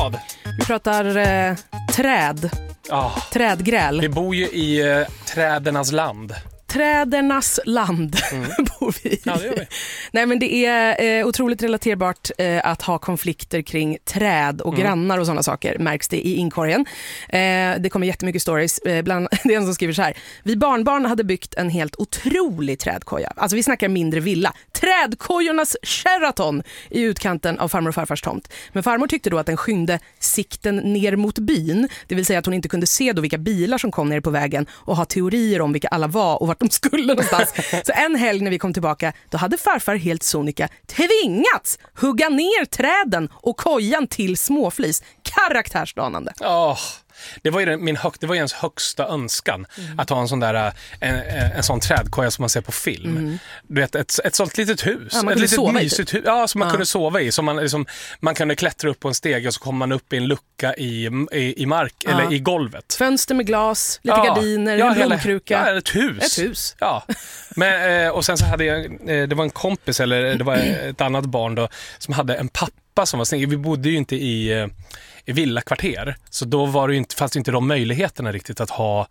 Vad? Vi pratar träd. Trädgräl. Vi bor ju i trädernas land. Trädernas land bor vi i. Ja, det gör vi. Nej, men det är otroligt relaterbart att ha konflikter kring träd och grannar och sådana saker, märks det i inkorgen. Det kommer jättemycket stories. Det är en som skriver så här: vi barnbarn hade byggt en helt otrolig trädkoja. Alltså vi snackar mindre villa. Trädkojornas Sheraton i utkanten av farmor och farfars tomt. Men farmor tyckte då att den skynde sikten ner mot byn. Det vill säga att hon inte kunde se då vilka bilar som kom ner på vägen och ha teorier om vilka alla var och vart de skulle någonstans. Så en helg när vi kom tillbaka, då hade farfar helt sonika tvingats hugga ner träden och kojan till småflis. Karaktärsdanande. Det var ju det var ju ens högsta önskan att ha en sån där en sån trädkoja som man ser på film. Du vet, ett sånt litet hus, ett litet mysigt hus, som man kunde sova i, som man kunde klättra upp på en stege och så kommer man upp i en lucka i mark eller i golvet. Fönster med glas, lite gardiner, en blomkruka. Ja, ett hus. Ja. Men och sen så hade jag det var en kompis eller det var ett annat barn då som hade en pappa som var snygg. Vi bodde ju inte i villakvarter. Så då var det ju fanns det inte de möjligheterna riktigt att ha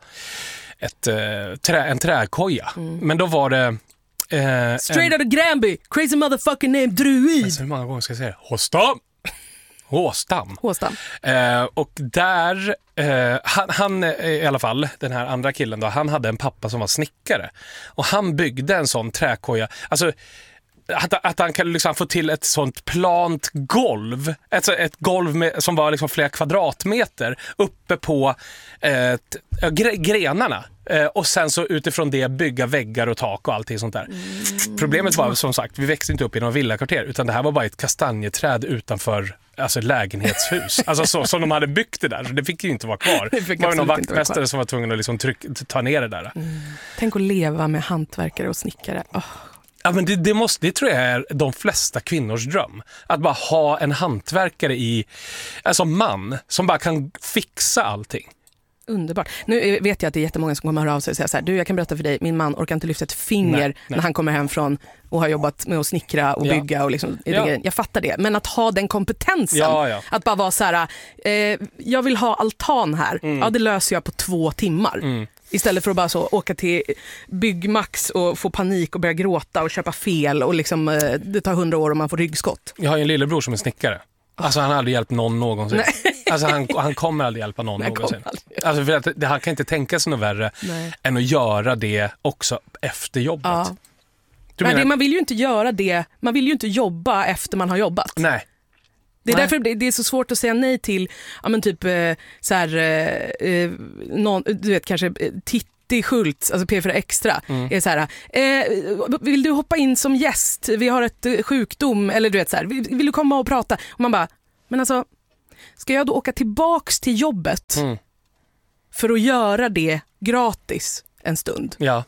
en trädkoja. Men då var det Straight out of Granby, crazy motherfucking name Druid. Alltså, hur många gånger ska jag säga? Håstam. Och där han i alla fall, den här andra killen då, han hade en pappa som var snickare. Och han byggde en sån trädkoja. Alltså att han kan liksom få till ett sånt plant golv. Ett golv som var liksom flera kvadratmeter uppe på grenarna. Och sen så utifrån det bygga väggar och tak och allting sånt där. Problemet var som sagt, vi växte inte upp i någon villakvarter, utan det här var bara ett kastanjeträd utanför lägenhetshus. Alltså så som de hade byggt det där. Så det fick ju inte vara kvar. Det var ju någon vaktmästare som var tvungen att liksom ta ner det där. Tänk att leva med hantverkare och snickare. Ja, men det tror jag är de flesta kvinnors dröm. Att bara ha en hantverkare alltså man som bara kan fixa allting. Underbart. Nu vet jag att det är jättemånga som kommer att höra av sig och säga så här: du, jag kan berätta för dig, min man orkar inte lyfta ett finger när han kommer hem från och har jobbat med att snickra och bygga och liksom, jag fattar det. Men att ha den kompetensen, att bara vara så här, jag vill ha altan här, det löser jag på 2 timmar. Istället för att bara så åka till Byggmax och få panik och börja gråta och köpa fel och liksom, det tar 100 år om man får ryggskott. Jag har ju en lillebror som är snickare. Alltså han har aldrig hjälpt någon någonsin. Nej. Alltså han kommer aldrig hjälpa någon någonsin. Alltså för att han kan inte tänka sig något värre än att göra det också efter jobbet. Man vill ju inte göra det. Man vill ju inte jobba efter man har jobbat. Nej. Det är därför det är så svårt att säga nej till typ så här någon, du vet, kanske Titti Schultz, alltså P4 Extra, är så här, vill du hoppa in som gäst? Vi har ett sjukdom, eller du vet så här, vill du komma och prata? Och man bara, men alltså, ska jag då åka tillbaks till jobbet för att göra det gratis en stund? Ja.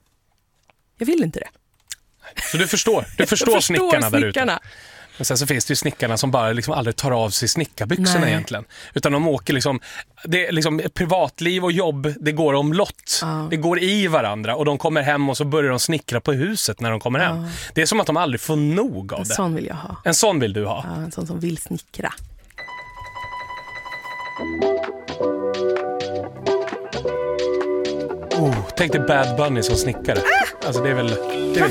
Jag vill inte det. Så du förstår snickarna där ute. Men sen så finns det ju snickarna som bara liksom aldrig tar av sig snickarbyxorna egentligen. Utan de åker liksom, det är liksom privatliv och jobb, det går omlott. Det går i varandra och de kommer hem och så börjar de snickra på huset när de kommer hem. Det är som att de aldrig får nog av det. En sån vill jag ha. En sån vill du ha? Ja, en sån som vill snickra. Tänk dig Bad Bunny som snickare. Alltså det är väl